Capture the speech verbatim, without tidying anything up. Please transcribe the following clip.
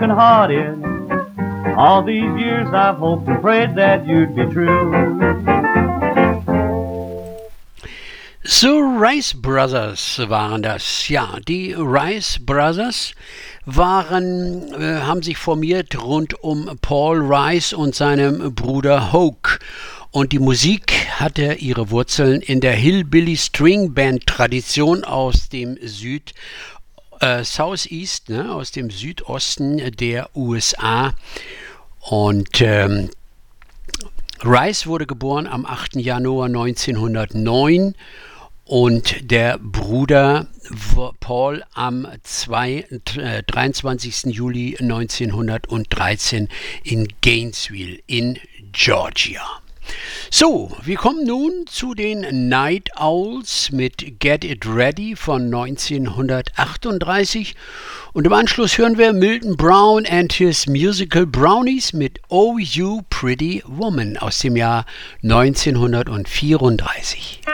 hearted. All these years I've hoped and prayed that you'd be true. So Rice Brothers waren das. Ja, die Rice Brothers waren, äh, haben sich formiert rund um Paul Rice und seinem Bruder Hoke. Und die Musik hatte ihre Wurzeln in der Hillbilly String Band Tradition aus dem Süd äh, Southeast, ne, aus dem Südosten der U S A. Und ähm, Rice wurde geboren am achten Januar neunzehnhundertneun und der Bruder Paul am dreiundzwanzigsten Juli neunzehnhundertdreizehn in Gainesville in Georgia. So, wir kommen nun zu den Night Owls mit Get It Ready von neunzehnhundertachtunddreißig und im Anschluss hören wir Milton Brown and his Musical Brownies mit Oh You Pretty Woman aus dem Jahr neunzehnhundertvierunddreißig.